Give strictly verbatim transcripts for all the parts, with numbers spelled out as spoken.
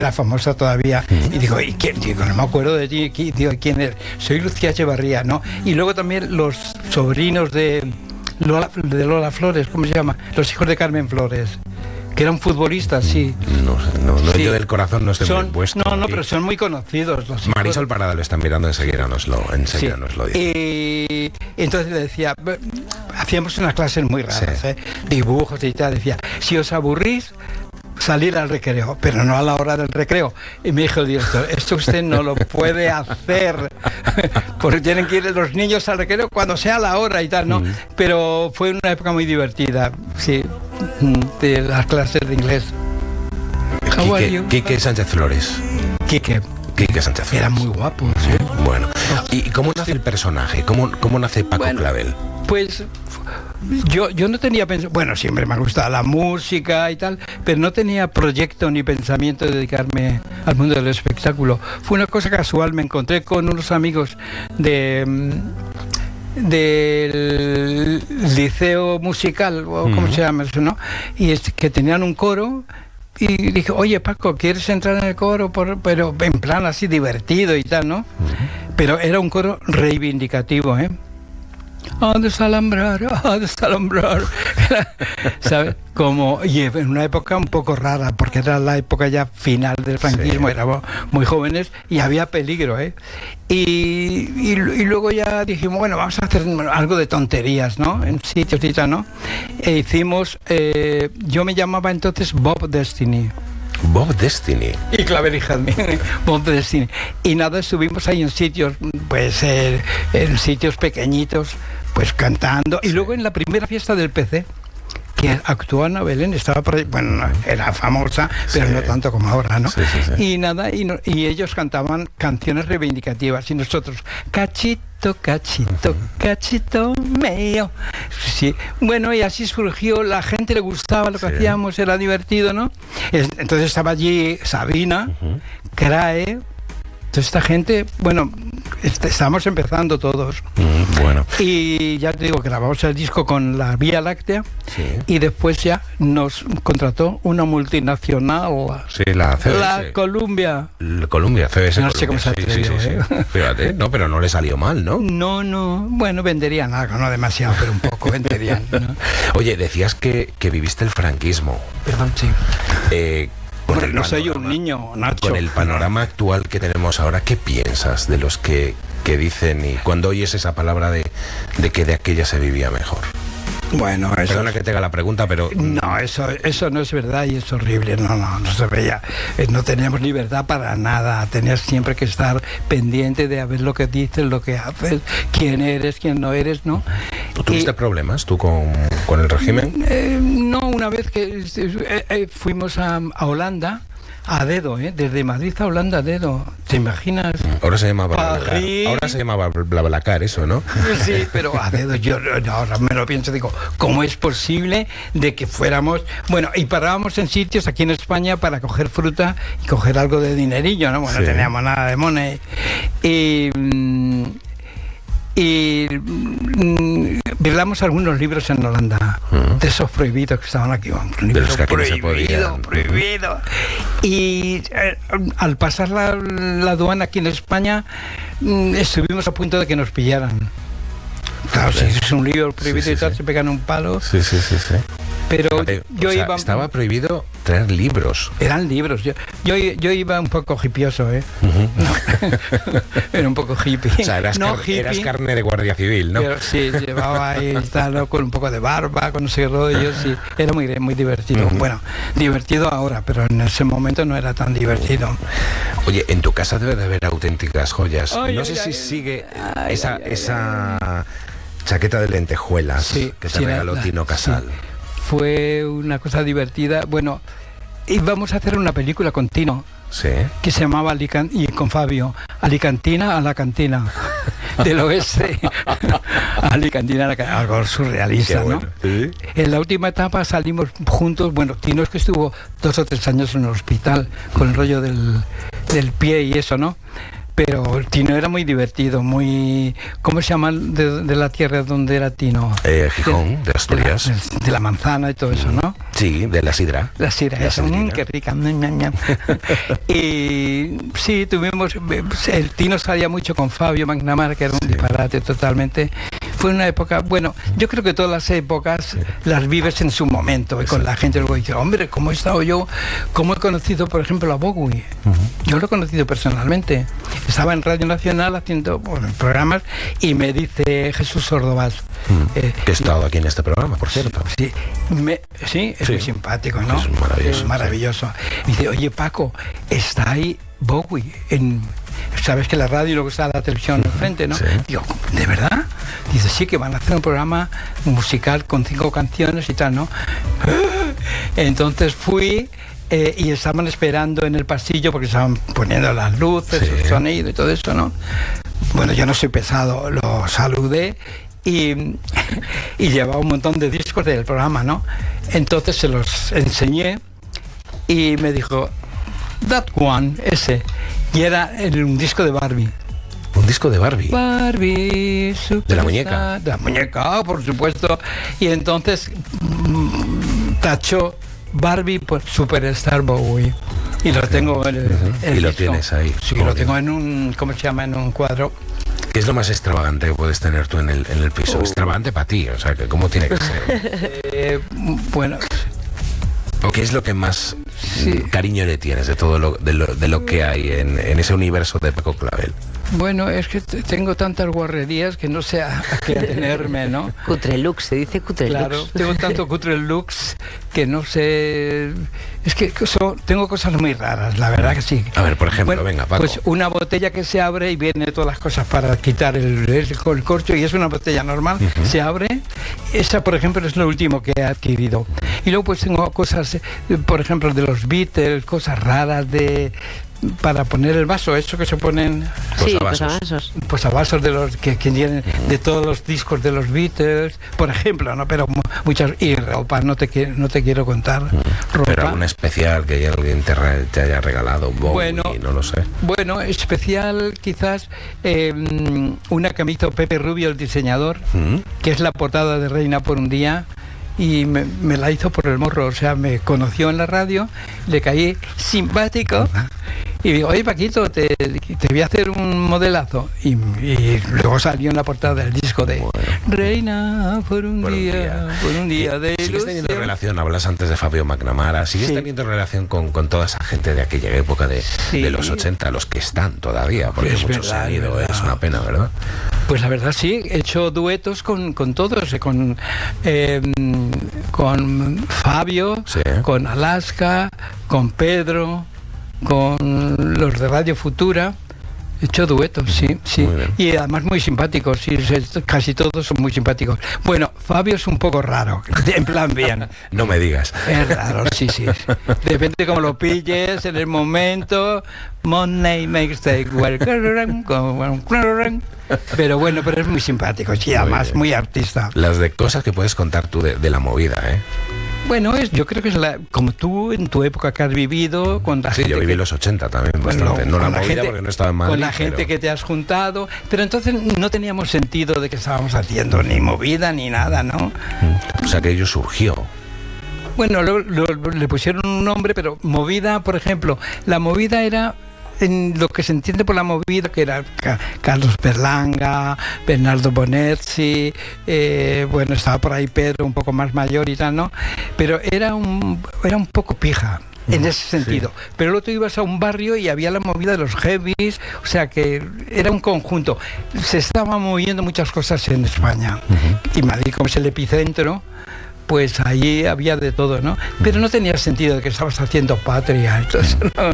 era famosa todavía. Y digo, ¿y quién? Digo, no me acuerdo de ti. Digo, ¿quién eres? Soy Lucía Echevarría, ¿no? Y luego también los sobrinos de Lola, de Lola Flores, ¿cómo se llama? Los hijos de Carmen Flores. Que eran futbolistas, sí. No, no, no sí. Yo del corazón no estoy son, muy puesto. No, no, pero son muy conocidos. Los Marisol Parada lo están mirando, enseguida nos lo, enseguida sí. nos lo dice. Y entonces le decía, hacíamos unas clases muy raras, sí. ¿eh? Dibujos y tal. Decía, si os aburrís, salir al recreo, pero no a la hora del recreo. Y me dijo el director, esto usted no lo puede hacer, porque tienen que ir los niños al recreo cuando sea la hora y tal, ¿no? Mm. Pero fue una época muy divertida, sí, de las clases de inglés. Quique, Quique Sánchez Flores. Quique. Quique Sánchez Flores. Era muy guapo, sí. Bueno, ¿y cómo nace el personaje? ¿Cómo, cómo nace Paco bueno, Clavel? Pues... Yo, yo no tenía pensamiento, bueno, siempre me ha gustado la música y tal, pero no tenía proyecto ni pensamiento de dedicarme al mundo del espectáculo. Fue una cosa casual, me encontré con unos amigos de del liceo musical, o cómo uh-huh. se llama eso, ¿no? Y es que tenían un coro. Y dije, oye Paco, ¿quieres entrar en el coro? Por, pero en plan así divertido y tal, ¿no? Uh-huh. Pero era un coro reivindicativo, ¿eh? Ha de salambrar, ha de salambrar. ¿Sabes? Como, y en una época un poco rara, porque era la época ya final del franquismo, sí. Éramos muy jóvenes y había peligro, ¿eh? Y, y, y luego ya dijimos, bueno, vamos a hacer algo de tonterías, ¿no? En sitios y tal, ¿no? E hicimos, eh, yo me llamaba entonces Bob Destiny. Bob Destiny. Y Clavel y Jazmín, Bob Destiny. Y nada, estuvimos ahí en sitios, pues, eh, en sitios pequeñitos, pues cantando. Y luego en la primera fiesta del P C, que actuó Ana Belén, estaba por ahí, bueno, era famosa, pero sí. no tanto como ahora, ¿no? Sí, sí, sí. Y nada, y, no, y ellos cantaban canciones reivindicativas, y nosotros, cachito, cachito, cachito mío. Sí. Bueno, y así surgió, la gente le gustaba lo que sí. hacíamos, era divertido, ¿no? Entonces estaba allí Sabina, uh-huh. Crae, toda esta gente, bueno, est- estamos empezando todos. Mm, bueno. Y ya te digo, grabamos el disco con la Vía Láctea, sí. Y después ya nos contrató una multinacional. Sí, la C B S. La Columbia. La Columbia, C B S. No Columbia. sé cómo se atrevió, sí, sí, ¿eh? sí. Fíjate, no, pero no le salió mal, ¿no? No, no, bueno, venderían algo, no demasiado, pero un poco venderían, ¿no? Oye, decías que, que viviste el franquismo. Perdón, sí. Eh, Hombre, no soy un niño, Nacho. Con el panorama actual que tenemos ahora, ¿qué piensas de los que, que dicen y cuando oyes esa palabra de, de que de aquella se vivía mejor? Bueno, eso... Perdona que te haga la pregunta, pero... No, eso, eso no es verdad y es horrible. No, no, no se veía. No teníamos libertad para nada. Tenías siempre que estar pendiente de a ver lo que dices, lo que haces, quién eres, quién no eres, ¿no? ¿Tú tuviste y, problemas tú con, con el régimen? Eh, no, una vez que eh, eh, fuimos a, a Holanda, a dedo, ¿eh? Desde Madrid a Holanda a dedo. ¿Te imaginas? Ahora se llama BlaBlaCar. Ahora se llama BlaBlaCar eso, ¿no? Sí, pero a dedo yo ahora me lo pienso, digo, ¿cómo es posible de que fuéramos... Bueno, y parábamos en sitios aquí en España para coger fruta y coger algo de dinerillo, ¿no? Bueno, sí. No teníamos nada de money. Y... y mmm, violamos algunos libros en Holanda, uh-huh. de esos prohibidos que estaban aquí, un libro prohibido, no prohibido. Uh-huh. Y eh, al pasar la, la aduana aquí en España, mmm, estuvimos a punto de que nos pillaran. Claro, si es un libro prohibido, sí, sí, y tal, sí. Se pegan un palo. Sí, sí, sí, sí. Pero Fíjate, yo o sea, iba... estaba prohibido traer libros. Eran libros. Yo, yo, yo iba un poco hipioso, ¿eh? Uh-huh. No. Era un poco hippie. O sea, eras, no, car- hippie, eras carne de guardia civil, ¿no? Pero sí, llevaba ahí, tal, con un poco de barba, con ese rollo, sí. Era muy, muy divertido. Uh-huh. Bueno, divertido ahora, pero en ese momento no era tan divertido. Oye, en tu casa debe de haber auténticas joyas. Ay, no ay, sé ay, si ay, sigue ay, esa... Ay, ay, esa... ay. chaqueta de lentejuelas, sí, que te sí, regaló la, Tino Casal. Sí. Fue una cosa divertida. Bueno, íbamos a hacer una película con Tino, sí, que se llamaba Alican- y con Fabio, Alicantina a la cantina del oeste. Alicantina a la cantina, algo surrealista, bueno, ¿no? ¿Sí? En la última etapa salimos juntos. Bueno, Tino es que estuvo dos o tres años en el hospital con el rollo del, del pie y eso, ¿no? pero Tino era muy divertido, muy... ¿Cómo se llama de, de la tierra donde era Tino? Eh, Gijón, de Asturias. De la, de la manzana y todo eso, ¿no? Sí, de la sidra. La sidra, La eso, sidrina. mmm, qué rica. Y sí, tuvimos... El Tino salía mucho con Fabio McNamara, que era un Sí. disparate totalmente. Fue una época... Bueno, yo creo que todas las épocas Sí. las vives en su momento. Y con la gente luego dice, hombre, ¿cómo he estado yo? ¿Cómo he conocido, por ejemplo, a Bowie? Ujú. Yo lo he conocido personalmente. Estaba en Radio Nacional haciendo bueno, programas y me dice Jesús Sordovás. Mm. eh, Que he estado aquí en este programa, por cierto. Sí, me- sí, es Sí. muy simpático, ¿no? Es maravilloso, Es maravilloso. Y dice, oye Paco, está ahí Bowie en... Sabes que la radio y luego está la televisión enfrente, ¿no? Sí. Digo, ¿de verdad? Dice, sí, que van a hacer un programa musical con cinco canciones y tal, ¿no? Entonces fui... Eh, y estaban esperando en el pasillo porque estaban poniendo las luces, Sí. el sonido y todo eso, ¿no? Bueno, yo no soy pesado, lo saludé y, y llevaba un montón de discos del programa, ¿no? Entonces se los enseñé y me dijo, that one, ese. Y era el- un disco de Barbie. Un disco de Barbie. Barbie, ¿De la muñeca? De la muñeca, por supuesto. Y entonces mm, tachó Barbie por Superstar Bowie. Y lo tengo en el, Ujú. el Y lo disco. tienes ahí. Sí, Muy lo bien. tengo en un, ¿cómo se llama? En un cuadro. ¿Qué es lo más extravagante que puedes tener tú en el, en el piso? Oh. Extravagante para ti, o sea, que ¿cómo tiene que ser? Eh, bueno, ¿O qué es lo que más Sí. mm, cariño le tienes de todo lo, de lo, de lo que hay en, en ese universo de Paco Clavel? bueno, es que t- tengo tantas guarrerías que no sé a, a qué atenerme, ¿no? Cutrelux, se dice Cutrelux. Claro, tengo tanto cutre looks que no sé. Es que so- tengo cosas muy raras, la verdad que sí. A ver, por ejemplo, venga, Paco. Pues una botella que se abre y viene todas las cosas para quitar el, el, el corcho y es una botella normal, Ujú. se abre. Esa, por ejemplo, es lo último que he adquirido. Y luego pues tengo cosas, eh, por ejemplo, de los Beatles, cosas raras de para poner el vaso, eso que se ponen Sí, Posavasos. posavasos. posavasos de los que, que tienen de todos los discos de los Beatles, por ejemplo, no, pero mu- muchas y ropa no te quiero, no te quiero contar ropa. Pero alguna especial que alguien te, re- te haya regalado, Bowie, Bueno. no lo sé. Bueno, especial quizás eh, una que me hizo Pepe Rubio, el diseñador, ¿Mm? que es la portada de Reina por un día. Y me, me la hizo por el morro, o sea, me conoció en la radio, le caí simpático y digo, oye Paquito, te, te voy a hacer un modelazo. Y, y luego salió en la portada del disco de Bueno. Reina por un, Por un día, día. por un día de ¿Sigues teniendo ilusión. relación? Hablas antes de Fabio McNamara. ¿Sigues Sí. teniendo relación con, con toda esa gente de aquella época de, Sí. de los ochenta, los que están todavía? Porque Es muchos se verdad, han ido, es es verdad. una pena, ¿verdad? Pues la verdad sí, he hecho duetos con, con todos, eh, con, eh, con Fabio, Sí. con Alaska, con Pedro, con los de Radio Futura. He hecho duetos, sí, sí. Muy bien. Y además muy simpáticos, sí, se- casi todos son muy simpáticos. Bueno, Fabio es un poco raro, en plan bien. No me digas. Es raro, sí, sí. Depende cómo lo pilles, en el momento. Money makes the world go round, go round. Pero bueno, pero es muy simpático y además bien. muy artista. Las de cosas que puedes contar tú de, de la movida, ¿eh? Bueno, es, yo creo que es la, como tú en tu época que has vivido, con la Sí, gente yo viví que- los ochenta también, bueno, bastante. No la con movida gente- porque no estaba en Madrid. con la gente pero- que te has juntado, pero entonces no teníamos sentido de que estábamos haciendo ni movida ni nada, ¿no? O sea, que ello surgió. Bueno, lo- lo- le pusieron un nombre, pero movida, por ejemplo, la movida era en lo que se entiende por la movida, que era Ca- Carlos Berlanga, Bernardo Bonerzi, eh, bueno, estaba por ahí Pedro, un poco más mayor y tal, ¿no? Pero era un, era un poco pija. En ese sentido. Pero luego tú ibas a un barrio y había la movida de los heavies, o sea que era un conjunto. Se estaban moviendo muchas cosas en España. Y Madrid, como es el epicentro, pues allí había de todo, ¿no? Pero no tenía sentido de que estabas haciendo patria. Entonces, no.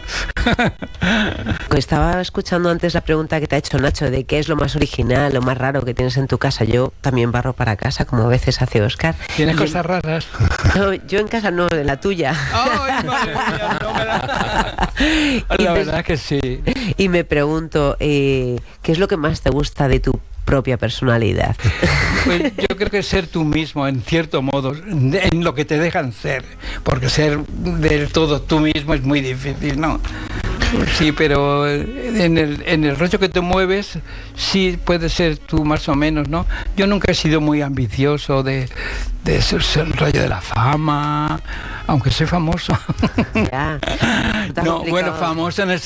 Estaba escuchando antes la pregunta que te ha hecho Nacho de qué es lo más original, lo más raro que tienes en tu casa. Yo también barro para casa, como a veces hace Óscar. Tienes Y- cosas raras. No, yo en casa no, de la tuya. ¡Ay, madre mía! No me la... Y La me- verdad que sí. Y me pregunto, eh, ¿qué es lo que más te gusta de tu propia personalidad? Pues yo creo que ser tú mismo, en cierto modo, en lo que te dejan ser, porque ser del todo tú mismo es muy difícil, ¿no? Sí, pero en el, en el rollo que te mueves, sí puede ser tú más o menos, ¿no? Yo nunca he sido muy ambicioso de, de ese, ese rollo de la fama, aunque soy famoso. Ya. No, bueno, famoso en el